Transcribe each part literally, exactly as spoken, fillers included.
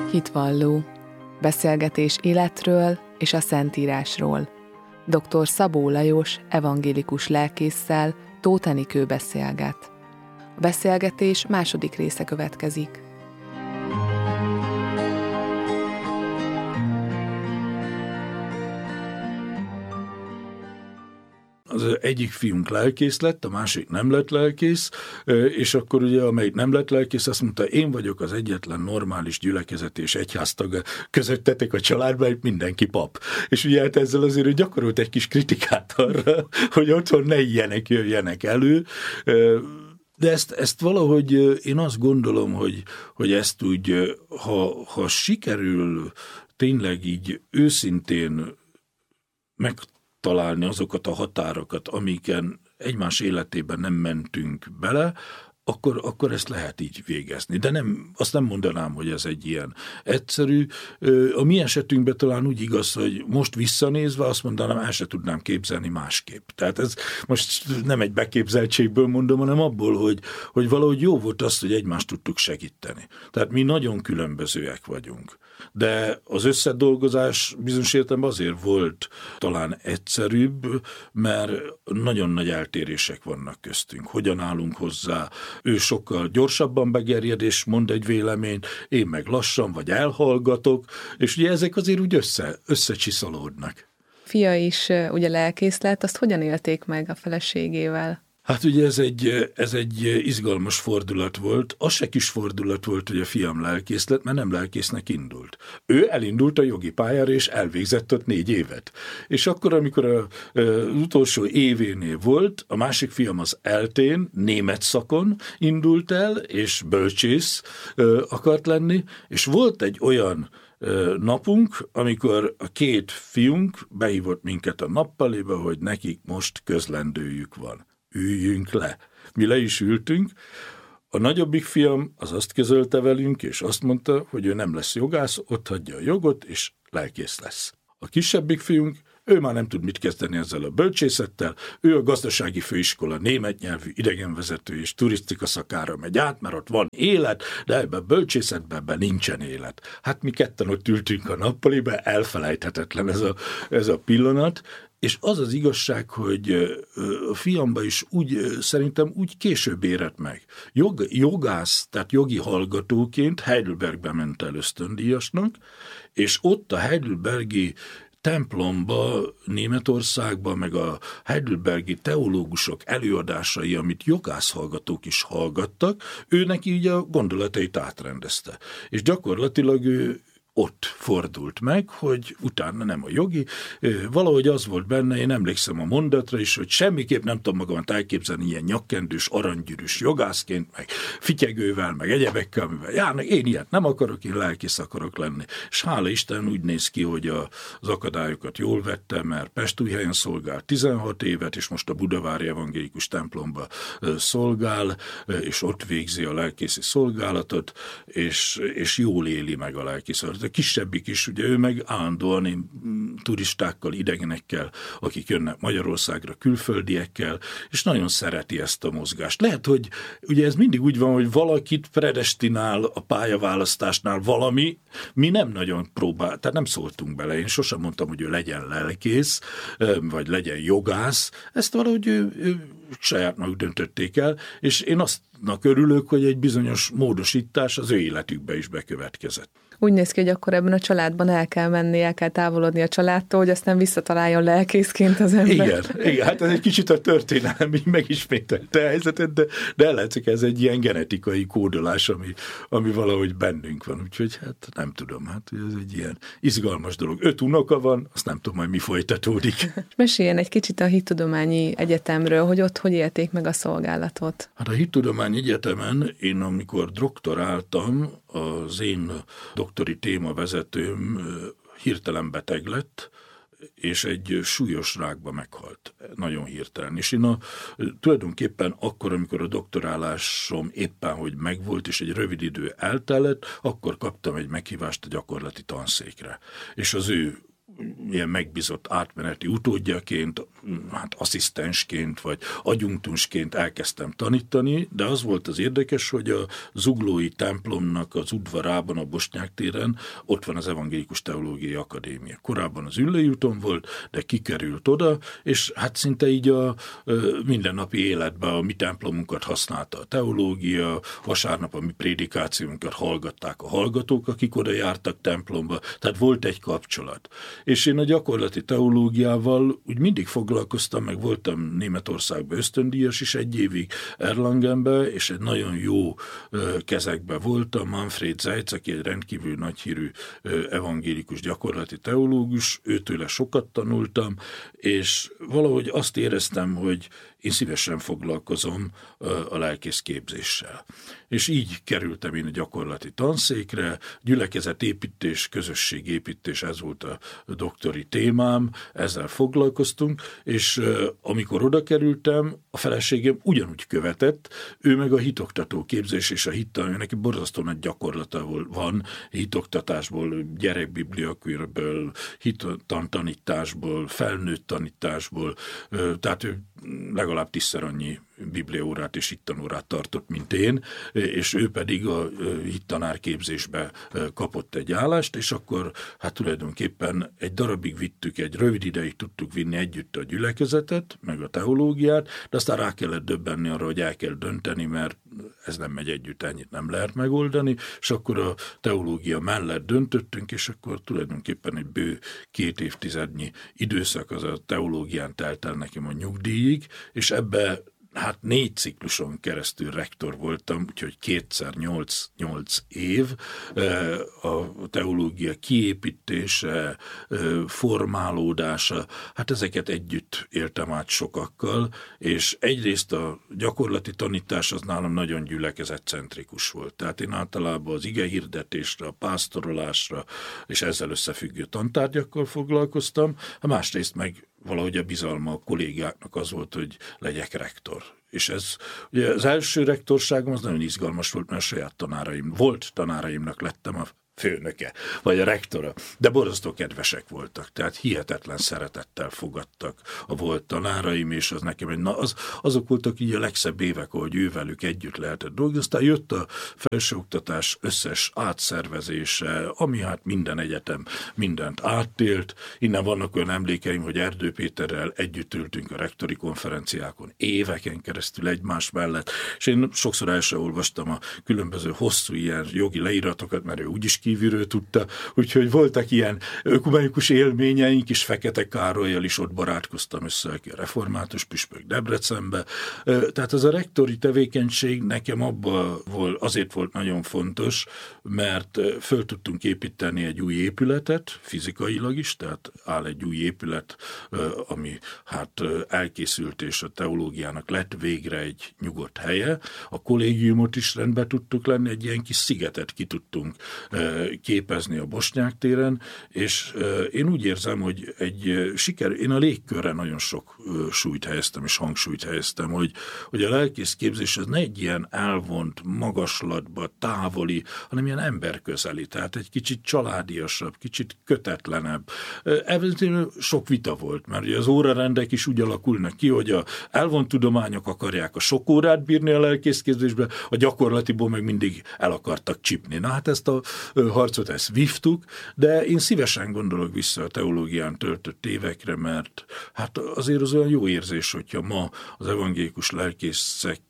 Hitvalló. Beszélgetés életről és a Szentírásról. doktor Szabó Lajos evangélikus lelkésszel Tóth Enikő beszélget. A beszélgetés második része következik. Az egyik fiunk lelkész lett, a másik nem lett lelkész, és akkor ugye amelyik nem lett lelkész, azt mondta, én vagyok az egyetlen normális gyülekezet és egyháztag közöttetek a családban, mindenki pap. És ugye hát ezzel azért ő gyakorolt egy kis kritikát arra, hogy otthon ne ilyenek jöjjenek elő, de ezt, ezt valahogy én azt gondolom, hogy, hogy ezt úgy, ha, ha sikerül tényleg így őszintén meg találni azokat a határokat, amiken egymás életében nem mentünk bele, akkor, akkor ezt lehet így végezni. De nem, azt nem mondanám, hogy ez egy ilyen egyszerű. A mi esetünkben talán úgy igaz, hogy most visszanézve azt mondanám, el se tudnám képzelni másképp. Tehát ez most nem egy beképzeltségből mondom, hanem abból, hogy, hogy valahogy jó volt az, hogy egymást tudtuk segíteni. Tehát mi nagyon különbözőek vagyunk. De az összedolgozás bizonyos értelemben azért volt talán egyszerűbb, mert nagyon nagy eltérések vannak köztünk. Hogyan állunk hozzá? Ő sokkal gyorsabban begerjed és mond egy véleményt, én meg lassan, vagy elhallgatok, és ugye ezek azért úgy össze, összecsiszolódnak. Fia is ugye lelkész lett, azt hogyan élték meg a feleségével? Hát ugye ez egy, ez egy izgalmas fordulat volt. Az se kis fordulat volt, hogy a fiam lelkész lett, mert nem lelkésznek indult. Ő elindult a jogi pályára, és elvégzett ott négy évet. És akkor, amikor a, a, az utolsó événél volt, a másik fiam az eltén, német szakon indult el, és bölcsész ö, akart lenni, és volt egy olyan ö, napunk, amikor a két fiunk behívott minket a nappaléba, hogy nekik most közlendőjük van. Üljünk le. Mi le is ültünk. A nagyobbik fiam az azt közölte velünk, és azt mondta, hogy ő nem lesz jogász, ott hagyja a jogot, és lelkész lesz. A kisebbik fiunk, ő már nem tud mit kezdeni ezzel a bölcsészettel, ő a gazdasági főiskola német nyelvű idegenvezető és turisztika szakára megy át, mert ott van élet, de ebben a bölcsészetben ebben nincsen élet. Hát mi ketten ott ültünk a nappaliba, elfelejthetetlen ez a, ez a pillanat, és az az igazság, hogy a fiamba is úgy, szerintem úgy később érett meg. Jog, jogász, tehát jogi hallgatóként Heidelbergbe ment el ösztöndíjasnak, és ott a heidelbergi templomba, Németországban, meg a heidelbergi teológusok előadásai, amit jogászhallgatók is hallgattak, ő neki így a gondolatait átrendezte. És gyakorlatilag ő ott fordult meg, hogy utána nem a jogi, valahogy az volt benne, én emlékszem a mondatra is, hogy semmiképp nem tudom magamat elképzelni ilyen nyakkendős, aranygyűrűs jogászként, meg fityegővel, meg egyebekkel, amivel járnak, én ilyet nem akarok, én lelkész akarok lenni. És hála Isten úgy néz ki, hogy a, az akadályokat jól vette, mert Pestújhelyen szolgál tizenhat évet, és most a Budavári Evangélikus templomba szolgál, és ott végzi a lelkészi szolgálatot, és, és jól éli meg a lelkészi. A kisebbik is, ugye ő meg állandóan én, turistákkal, idegenekkel, akik jönnek Magyarországra, külföldiekkel, és nagyon szereti ezt a mozgást. Lehet, hogy ugye ez mindig úgy van, hogy valakit predestinál a pályaválasztásnál valami, mi nem nagyon próbál, tehát nem szóltunk bele. Én sosem mondtam, hogy ő legyen lelkész, vagy legyen jogász. Ezt valahogy ő, ő saját maguk döntötték el, és én aztnak örülök, hogy egy bizonyos módosítás az ő életükbe is bekövetkezett. Úgy néz ki, hogy akkor ebben a családban el kell menni, el kell távolodni a családtól, hogy aztán visszataláljon lelkészként az ember. Igen, igen, hát ez egy kicsit a történelem így megismételte a helyzetet, de, de el lehet, hogy ez egy ilyen genetikai kódolás, ami, ami valahogy bennünk van. Úgyhogy hát nem tudom, hát ez egy ilyen izgalmas dolog. Öt unoka van, azt nem tudom, majd mi folytatódik. Meséljen egy kicsit a Hittudományi Egyetemről, hogy ott hogy élték meg a szolgálatot. Hát a Hittudományi Egyetemen én, amikor doktoráltam, az én doktori témavezetőm hirtelen beteg lett, és egy súlyos rákba meghalt. Nagyon hirtelen. És én a, tulajdonképpen akkor, amikor a doktorálásom éppen, hogy megvolt, és egy rövid idő eltelett, akkor kaptam egy meghívást a gyakorlati tanszékre. És az ő ilyen megbízott átmeneti utódjaként, hát asszisztensként vagy adjunktusként elkezdtem tanítani, de az volt az érdekes, hogy a zuglói templomnak az udvarában, a Bosnyák téren ott van az Evangélikus Teológiai Akadémia. Korábban az Üllői úton volt, de kikerült oda, és hát szinte így a mindennapi életben a mi templomunkat használta a teológia, vasárnap a mi prédikációnkat hallgatták a hallgatók, akik oda jártak templomba, tehát volt egy kapcsolat. És én a gyakorlati teológiával úgy mindig foglalkoztam, meg voltam Németországban ösztöndíjas is egy évig Erlangenben, és egy nagyon jó kezekben voltam, Manfred Zeitz, aki egy rendkívül nagyhírű evangélikus gyakorlati teológus, őtőle sokat tanultam, és valahogy azt éreztem, hogy én szívesen foglalkozom a lelkészképzéssel. És így kerültem én a gyakorlati tanszékre, gyülekezetépítés, közösségépítés, ez volt a doktori témám, ezzel foglalkoztunk, és amikor oda kerültem, a feleségem ugyanúgy követett, ő meg a hitoktató képzés és a hittan, neki borzasztó nagy gyakorlata van, hitoktatásból, gyerekbibliakörből, hittantanításból, felnőtt tanításból, tehát ő legalább tízszer annyi bibliaórát és hittanórát tartott, mint én, és ő pedig a hittanárképzésbe kapott egy állást, és akkor hát tulajdonképpen egy darabig vittük, egy rövid ideig tudtuk vinni együtt a gyülekezetet, meg a teológiát, de aztán rá kellett döbbenni arra, hogy el kell dönteni, mert ez nem megy együtt, ennyit nem lehet megoldani, és akkor a teológia mellett döntöttünk, és akkor tulajdonképpen egy bő két évtizednyi időszak az a teológián telt el nekem a nyugdíjig, és ebbe hát négy cikluson keresztül rektor voltam, úgyhogy kétszer nyolc, nyolc év, a teológia kiépítése, formálódása, hát ezeket együtt éltem át sokakkal, és egyrészt a gyakorlati tanítás az nálam nagyon gyülekezetcentrikus volt. Tehát én általában az igehirdetésre, a pásztorolásra és ezzel összefüggő tantárgyakkal foglalkoztam, a másrészt meg valahogy a bizalma a kollégáknak az volt, hogy legyek rektor. És ez, ugye az első rektorságom az nagyon izgalmas volt, mert a saját tanáraim, volt tanáraimnak lettem a főnöke, vagy a rektora, de borzasztó kedvesek voltak, tehát hihetetlen szeretettel fogadtak a volt tanáraim, és az nekem egy, na, az, azok voltak így a legszebb évek, ahogy ővelük együtt lehetett dolgozni. Aztán jött a felsőoktatás összes átszervezése, ami hát minden egyetem mindent átélt. Innen vannak olyan emlékeim, hogy Erdő Péterrel együtt ültünk a rektori konferenciákon éveken keresztül egymás mellett, és én sokszor el sem olvastam a különböző hosszú ilyen jogi leíratokat, mert ő úgyis kívülről tudta, úgyhogy voltak ilyen ökumenikus élményeink is, Fekete Károllyal is ott barátkoztam össze, aki a református püspök Debrecenbe. Tehát az a rektori tevékenység nekem abban volt, azért volt nagyon fontos, mert föl tudtunk építeni egy új épületet, fizikailag is, tehát áll egy új épület, ami hát elkészült, és a teológiának lett végre egy nyugodt helye. A kollégiumot is rendbe tudtuk lenni, egy ilyen kis szigetet ki tudtunk képezni a Bosnyák téren, és én úgy érzem, hogy egy siker, én a légkörre nagyon sok súlyt helyeztem, és hangsúlyt helyeztem, hogy, hogy a lelkészképzés az ne egy ilyen elvont, magaslatba, távoli, hanem ilyen emberközeli, tehát egy kicsit családiasabb, kicsit kötetlenebb. Ebben sok vita volt, mert az órarendek is úgy alakulnak ki, hogy a elvont tudományok akarják a sok órát bírni a lelkészképzésbe, a gyakorlatiból meg mindig el akartak csipni. Na hát ezt a harcot ezt vívtuk, de én szívesen gondolok vissza a teológián töltött évekre, mert hát azért az olyan jó érzés, hogyha ma az evangélikus lelkészek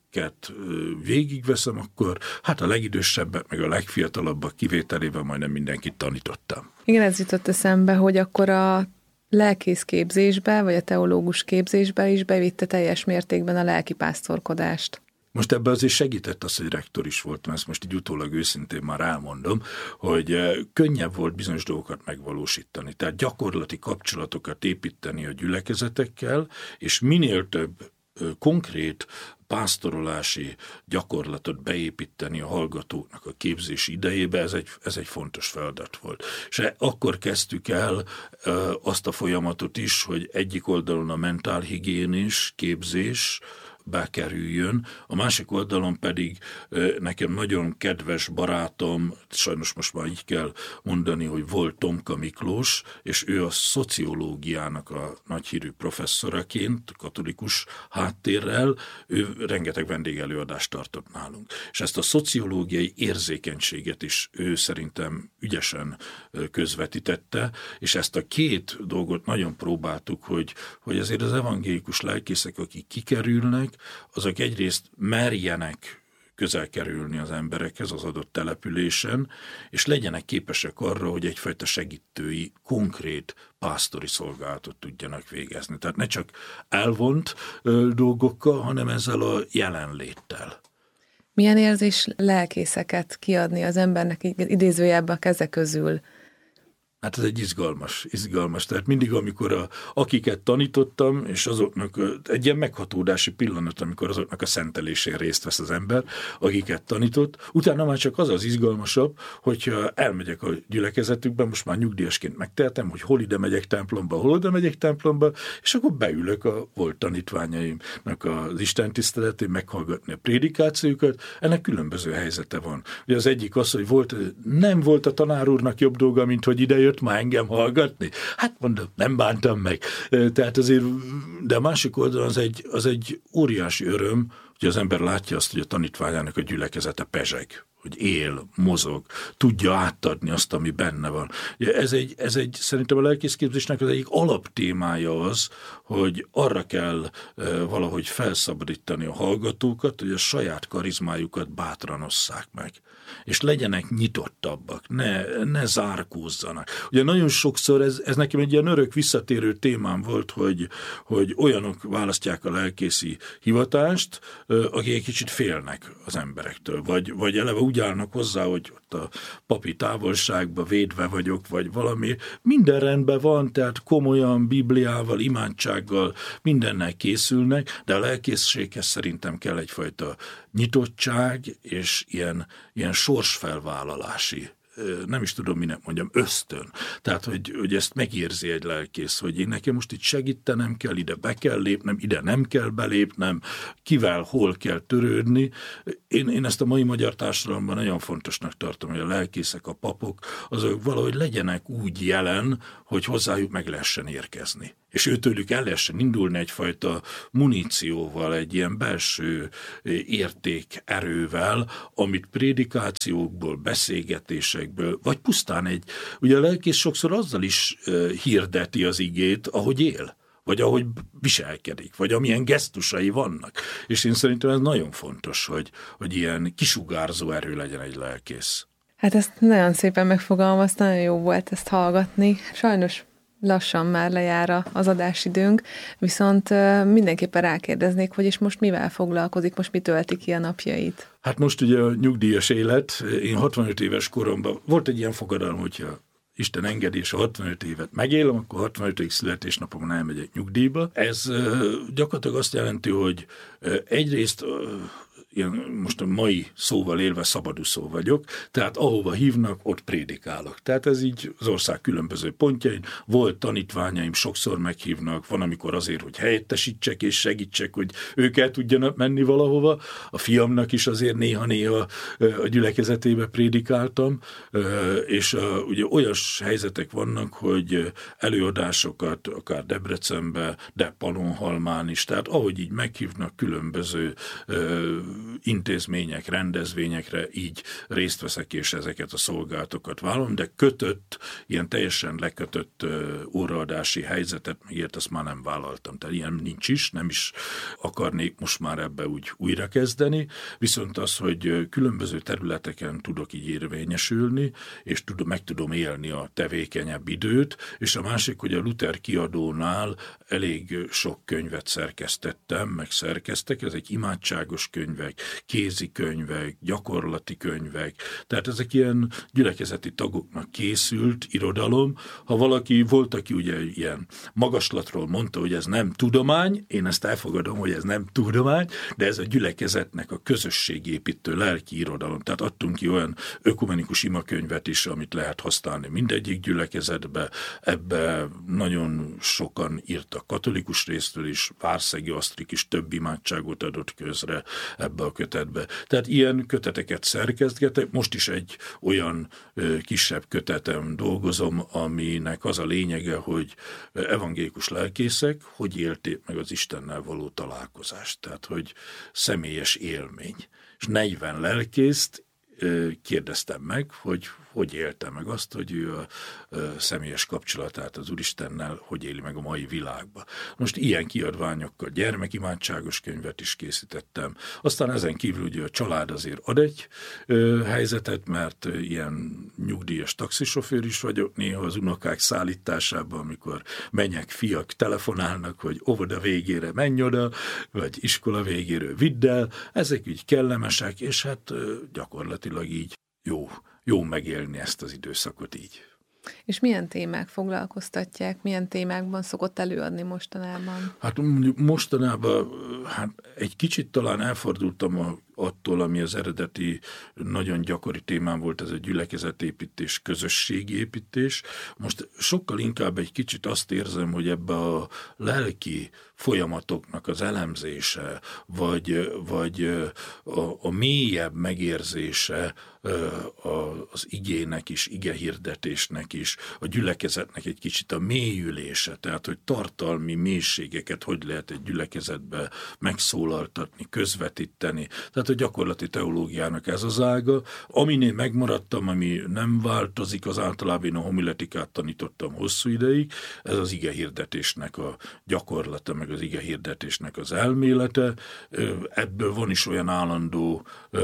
végigveszem, akkor hát a legidősebbek, meg a legfiatalabbak kivételében majdnem mindenkit tanítottam. Igen, ez jutott eszembe, hogy akkor a lelkész képzésbe, vagy a teológus képzésbe is bevitte teljes mértékben a lelkipásztorkodást. Most ebben azért segített az, hogy rektor is voltam, ezt most így utólag őszintén már elmondom, hogy könnyebb volt bizonyos dolgokat megvalósítani. Tehát gyakorlati kapcsolatokat építeni a gyülekezetekkel, és minél több konkrét pásztorolási gyakorlatot beépíteni a hallgatóknak a képzés idejébe, ez egy, ez egy fontos feladat volt. És akkor kezdtük el azt a folyamatot is, hogy egyik oldalon a mentálhigiénés képzés bekerüljön. A másik oldalon pedig nekem nagyon kedves barátom, sajnos most már így kell mondani, hogy volt Tomka Miklós, és ő a szociológiának a nagyhírű professzoraként, katolikus háttérrel, ő rengeteg vendégelőadást tartott nálunk. És ezt a szociológiai érzékenységet is ő szerintem ügyesen közvetítette, és ezt a két dolgot nagyon próbáltuk, hogy, hogy azért az evangélikus lelkészek, akik kikerülnek, azok egyrészt merjenek közel kerülni az emberekhez az adott településen, és legyenek képesek arra, hogy egyfajta segítői, konkrét pásztori szolgálatot tudjanak végezni. Tehát ne csak elvont ö, dolgokkal, hanem ezzel a jelenléttel. Milyen érzés lelkészeket kiadni az embernek idézőjelben a keze közül? Hát ez egy izgalmas, izgalmas. Tehát mindig, amikor a, akiket tanítottam, és azoknak egy ilyen meghatódási pillanat, amikor azoknak a szentelésén részt vesz az ember, akiket tanított, utána már csak az az izgalmasabb, hogyha elmegyek a gyülekezetükbe, most már nyugdíjasként megtehetem, hogy hol ide megyek templomba, hol oda megyek templomba, és akkor beülök a volt tanítványaimnak az istentiszteletén, meghallgatni a prédikációkat. Ennek különböző helyzete van. Ugye az egyik az, hogy volt, nem volt a tanár úrnak jobb dolga, mint hogy ide jött ma engem hallgatni. Hát mondom, nem bántam meg. Tehát azért, de a másik oldalon az egy, az egy óriási öröm, hogy az ember látja azt, hogy a tanítványának a gyülekezete pezseg, hogy él, mozog, tudja átadni azt, ami benne van. Ez egy, ez egy szerintem a lelkészképzésnek az egyik alaptémája az, hogy arra kell e, valahogy felszabadítani a hallgatókat, hogy a saját karizmájukat bátran osszák meg. És legyenek nyitottabbak, ne, ne zárkózzanak. Ugye nagyon sokszor ez, ez nekem egy ilyen örök visszatérő témám volt, hogy, hogy olyanok választják a lelkészi hivatást, akik egy kicsit félnek az emberektől, vagy, vagy eleve úgy állnak hozzá, hogy ott a papi távolságban védve vagyok, vagy valami. Minden rendben van, tehát komolyan Bibliával, imádsággal, mindennel készülnek, de a lelkészséghez szerintem kell egyfajta nyitottság, és ilyen, ilyen sorsfelvállalási, nem is tudom, minek mondjam, ösztön. Tehát, hogy, hogy ezt megérzi egy lelkész, hogy én nekem most itt segítenem kell, ide be kell lépnem, ide nem kell belépnem, kivel, hol kell törődni. Én, én ezt a mai magyar társadalomban nagyon fontosnak tartom, hogy a lelkészek, a papok, azok valahogy legyenek úgy jelen, hogy hozzájuk meg lehessen érkezni. És őtőlük el lehessen indulni egyfajta munícióval, egy ilyen belső értékerővel, amit prédikációkból, beszélgetésekből, vagy pusztán egy, ugye a lelkész sokszor azzal is hirdeti az igét, ahogy él, vagy ahogy viselkedik, vagy amilyen gesztusai vannak. És én szerintem ez nagyon fontos, hogy, hogy ilyen kisugárzó erő legyen egy lelkész. Hát ezt nagyon szépen megfogalmazta, nagyon jó volt ezt hallgatni. Sajnos lassan már lejár az adásidőnk, viszont mindenképpen rákérdeznék, hogy és most mivel foglalkozik, most mi tölti ki a napjait? Hát most ugye a nyugdíjas élet, én hatvanöt éves koromban, volt egy ilyen fogadalom, hogyha Isten engedi, és a hatvanöt évet megélem, akkor hatvanötödik születésnapomon elmegyek nyugdíjba. Ez gyakorlatilag azt jelenti, hogy egyrészt ilyen most a mai szóval élve szabadúszó vagyok, tehát ahova hívnak, ott prédikálok. Tehát ez így az ország különböző pontjain. Volt tanítványaim, sokszor meghívnak, van amikor azért, hogy helyettesítsek és segítsek, hogy ők el tudjanak menni valahova. A fiamnak is azért néha-néha a gyülekezetébe prédikáltam, és ugye olyas helyzetek vannak, hogy előadásokat akár Debrecenbe, de Pannonhalmán is, tehát ahogy így meghívnak különböző intézmények, rendezvényekre így részt veszek, és ezeket a szolgálatokat vállalom, de kötött, ilyen teljesen lekötött óraadási helyzetet, megért, azt már nem vállaltam. Tehát ilyen nincs is, nem is akarnék most már ebbe úgy újrakezdeni, viszont az, hogy különböző területeken tudok így érvényesülni, és tudom, meg tudom élni a tevékenyebb időt, és a másik, hogy a Luther kiadónál elég sok könyvet szerkesztettem, meg szerkeztek, ezek imádságos könyvek, könyvek, kézikönyvek, gyakorlati könyvek, tehát ezek ilyen gyülekezeti tagoknak készült irodalom. Ha valaki volt, aki ugye ilyen magaslatról mondta, hogy ez nem tudomány, én ezt elfogadom, hogy ez nem tudomány, de ez a gyülekezetnek a közösségépítő lelki irodalom. Tehát adtunk ki olyan ökumenikus imakönyvet is, amit lehet használni mindegyik gyülekezetbe. Ebbe nagyon sokan írtak katolikus részről is, Várszegi Asztrik is több imádságot adott közre ebbe a kötetbe. Tehát ilyen köteteket szerkesztgetek. Most is egy olyan ö, kisebb kötetem dolgozom, aminek az a lényege, hogy evangélikus lelkészek hogy élték meg az Istennel való találkozást. Tehát, hogy személyes élmény. És negyven lelkészt kérdeztem meg, hogy hogy élte meg azt, hogy ő a, a személyes kapcsolatát az Úristennel hogy éli meg a mai világban. Most ilyen kiadványokkal gyermekimádságos könyvet is készítettem. Aztán ezen kívül ugye a család azért ad egy ö, helyzetet, mert ilyen nyugdíjas taxisofőr is vagyok, néha az unokák szállításában, amikor menyek, fiak telefonálnak, hogy óvoda végére menj oda, vagy iskola végéről vidd el. Ezek így kellemesek, és hát ö, gyakorlatilag így jó Jó megélni ezt az időszakot így. És milyen témák foglalkoztatják, milyen témákban szokott előadni mostanában? Hát mondjuk mostanában hát egy kicsit talán elfordultam a, attól, ami az eredeti nagyon gyakori témám volt, ez a gyülekezetépítés, közösségépítés. Most sokkal inkább egy kicsit azt érzem, hogy ebbe a lelki folyamatoknak az elemzése, vagy, vagy a, a mélyebb megérzése az igének is, igehirdetésnek is, a gyülekezetnek egy kicsit a mélyülése, tehát hogy tartalmi mélységeket hogy lehet egy gyülekezetbe megszólaltatni, közvetíteni. Tehát a gyakorlati teológiának ez az ága. Aminél megmaradtam, ami nem változik, az általában én a homiletikát tanítottam hosszú ideig, ez az igehirdetésnek a gyakorlata, meg az igehirdetésnek az elmélete. Ebből van is olyan állandó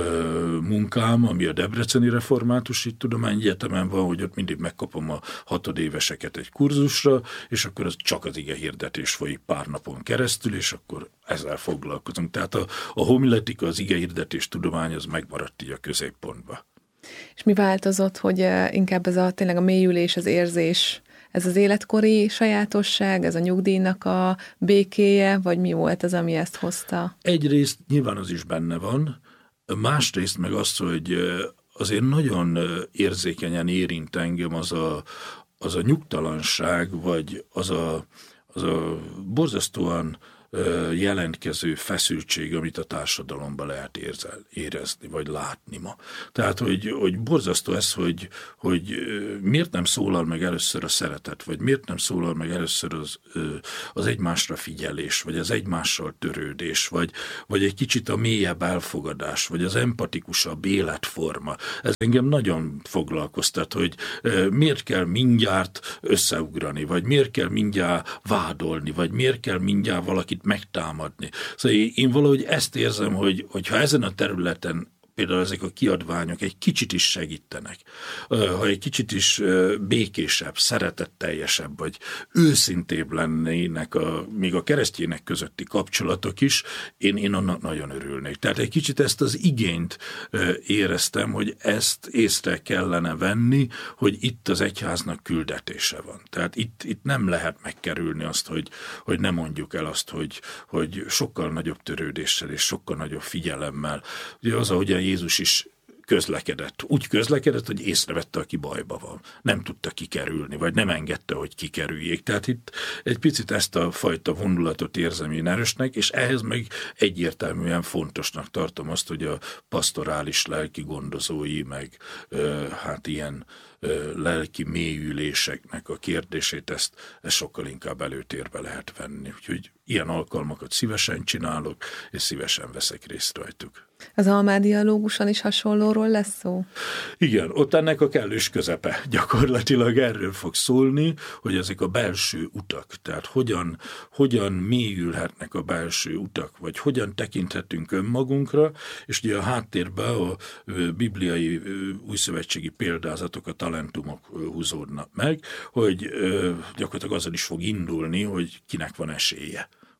munkám, ami a Debreceni Református Tudományegyetemen van, hogy ott mindig megkapom a hatodéveseket egy kurzusra, és akkor az csak az igehirdetés folyik pár napon keresztül, és akkor ezzel foglalkozunk. Tehát a, a homiletika, az igehirdetés tudomány, az megmaradt így a középpontba. És mi változott, hogy inkább ez a tényleg a mélyülés, az érzés, ez az életkori sajátosság, ez a nyugdíjnak a békéje, vagy mi volt az, ami ezt hozta? Egyrészt nyilván az is benne van, másrészt meg az, hogy azért nagyon érzékenyen érint engem az a, az a nyugtalanság, vagy az a, az a borzasztóan jelentkező feszültség, amit a társadalomban lehet érzel, érezni, vagy látni ma. Tehát, hogy, hogy borzasztó ez, hogy, hogy miért nem szólal meg először a szeretet, vagy miért nem szólal meg először az, az egymásra figyelés, vagy az egymással törődés, vagy, vagy egy kicsit a mélyebb elfogadás, vagy az empatikusabb életforma. Ez engem nagyon foglalkoztat, hogy miért kell mindjárt összeugrani, vagy miért kell mindjárt vádolni, vagy miért kell mindjárt valakit megtámadni. Szóval én valahogy ezt érzem, hogy, hogy ha ezen a területen például ezek a kiadványok egy kicsit is segítenek, ha egy kicsit is békésebb, szeretetteljesebb, vagy őszintébb lennének a, még a keresztjének közötti kapcsolatok is, én, én annak nagyon örülnék. Tehát egy kicsit ezt az igényt éreztem, hogy ezt észre kellene venni, hogy itt az egyháznak küldetése van. Tehát itt, itt nem lehet megkerülni azt, hogy, hogy ne mondjuk el azt, hogy, hogy sokkal nagyobb törődéssel és sokkal nagyobb figyelemmel. Ugye az, ahogyan Jézus is közlekedett. Úgy közlekedett, hogy észrevette, aki bajba van. Nem tudta kikerülni, vagy nem engedte, hogy kikerüljék. Tehát itt egy picit ezt a fajta vonulatot érzem én erősnek, és ehhez meg egyértelműen fontosnak tartom azt, hogy a pastorális lelki gondozói, meg ö, hát ilyen ö, lelki mélyüléseknek a kérdését, ezt, ezt sokkal inkább előtérbe lehet venni. Úgyhogy ilyen alkalmakat szívesen csinálok, és szívesen veszek részt rajtuk. Az Almár dialóguson is hasonlóról lesz szó? Igen, ott ennek a kellős közepe. Gyakorlatilag erről fog szólni, hogy ezek a belső utak, tehát hogyan, hogyan mélyülhetnek a belső utak, vagy hogyan tekinthetünk önmagunkra, és ugye a háttérben a bibliai újszövetségi példázatok, a talentumok húzódnak meg, hogy gyakorlatilag azzal is fog indulni, hogy kinek van esélye.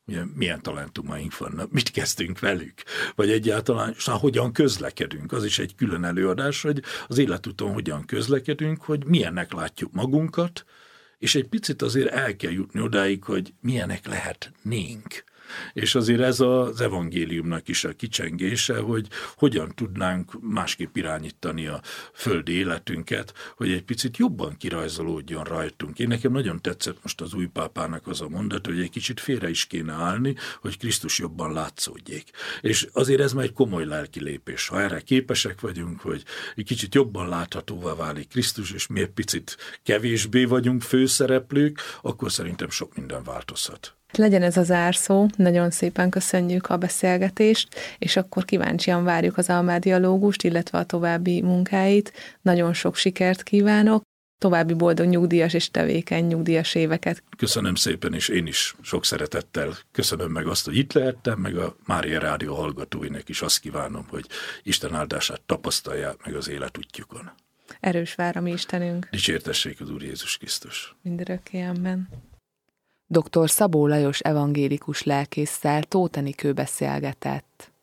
milyen, milyen talentumaink vannak, mit kezdünk velük, vagy egyáltalán hogyan közlekedünk. Az is egy külön előadás, hogy az életúton hogyan közlekedünk, hogy milyennek látjuk magunkat, és egy picit azért el kell jutni odáig, hogy milyenek lehetnénk. És azért ez az evangéliumnak is a kicsengése, hogy hogyan tudnánk másképp irányítani a földi életünket, hogy egy picit jobban kirajzolódjon rajtunk. Én nekem nagyon tetszett most az új pápának az a mondat, hogy egy kicsit félre is kéne állni, hogy Krisztus jobban látszódjék. És azért ez már egy komoly lelki lépés. Ha erre képesek vagyunk, hogy egy kicsit jobban láthatóvá válik Krisztus, és mi egy picit kevésbé vagyunk főszereplők, akkor szerintem sok minden változhat. Legyen ez a zárszó, nagyon szépen köszönjük a beszélgetést, és akkor kíváncsian várjuk az Alma Dialógust, illetve a további munkáit. Nagyon sok sikert kívánok, további boldog nyugdíjas és tevékeny nyugdíjas éveket. Köszönöm szépen, és én is sok szeretettel köszönöm meg azt, hogy itt lehettem, meg a Mária Rádió hallgatóinak is azt kívánom, hogy Isten áldását tapasztalják meg az életútjukon. Erős vár a mi Istenünk. Dicsértessék az Úr Jézus Krisztus. Mindörökké, amen. doktor Szabó Lajos evangélikus lelkésszel Tóth Enikő beszélgetett.